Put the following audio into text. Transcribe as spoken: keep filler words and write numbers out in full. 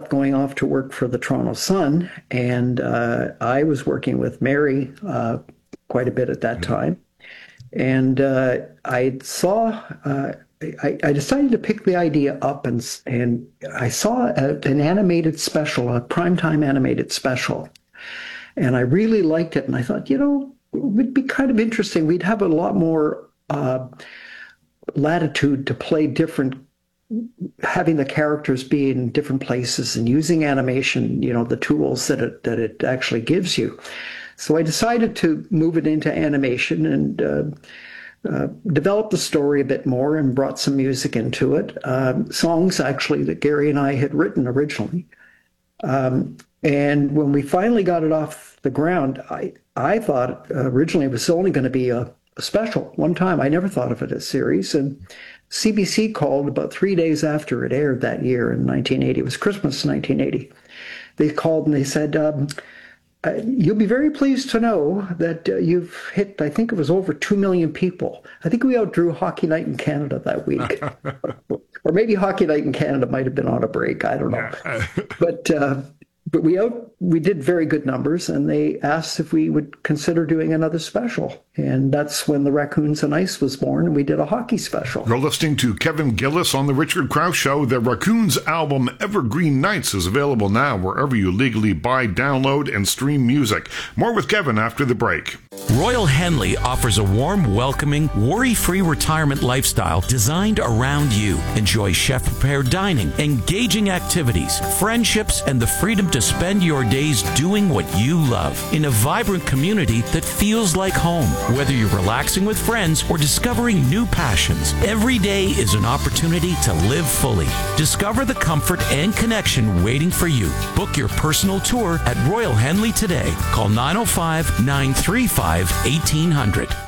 up going off to work for the Toronto Sun, and uh, I was working with Mary uh, quite a bit at that time. And uh, I saw, uh, I, I decided to pick the idea up, and and I saw a, an animated special, a primetime animated special, and I really liked it. And I thought, you know, it would be kind of interesting. We'd have a lot more uh, latitude to play different, having the characters be in different places and using animation, you know, the tools that it that it actually gives you. So I decided to move it into animation and uh, uh, develop the story a bit more and brought some music into it. Um, songs, actually, that Gary and I had written originally. Um, and when we finally got it off the ground, I, I thought originally it was only going to be a, a special, one time. I never thought of it as a series. And C B C called about three days after it aired that year in nineteen eighty. It was Christmas nineteen eighty. They called and they said, um, Uh, you'll be very pleased to know that uh, you've hit, I think it was over two million people. I think we outdrew Hockey Night in Canada that week. Or maybe Hockey Night in Canada might have been on a break. I don't know. but uh, but we out we did very good numbers, and they asked if we would consider doing another special. And that's when the Raccoons and Ice was born, and we did a hockey special. You're listening to Kevin Gillis on The Richard Krause Show. The Raccoons album Evergreen Nights is available now wherever you legally buy, download, and stream music. More with Kevin after the break. Royal Henley offers a warm, welcoming, worry-free retirement lifestyle designed around you. Enjoy chef-prepared dining, engaging activities, friendships, and the freedom to spend your days doing what you love in a vibrant community that feels like home. Whether you're relaxing with friends or discovering new passions, every day is an opportunity to live fully. Discover the comfort and connection waiting for you. Book your personal tour at Royal Henley today. Call nine oh five, nine three five, eighteen hundred.